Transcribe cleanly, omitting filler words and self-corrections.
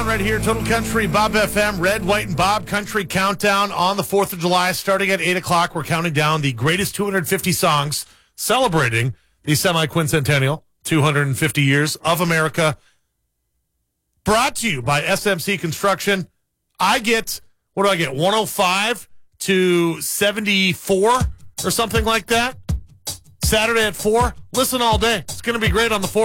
Right here, Total Country, Bob FM, Red, White, and Bob Country Countdown on the 4th of July. Starting at 8 o'clock, we're counting down the greatest 250 songs celebrating the semi-quincentennial, 250 years of America. Brought to you by SMC Construction. I get, 105 to 74 or something like that? Saturday at 4. Listen all day. It's going to be great on the 4th.